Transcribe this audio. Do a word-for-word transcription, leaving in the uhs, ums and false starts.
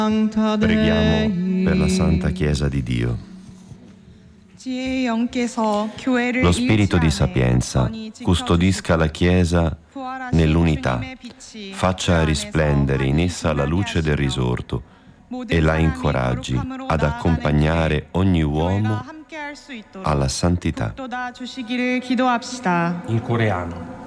Preghiamo per la Santa Chiesa di Dio. Lo Spirito di sapienza custodisca la Chiesa nell'unità, faccia risplendere in essa la luce del risorto e la incoraggi ad accompagnare ogni uomo alla santità. In coreano.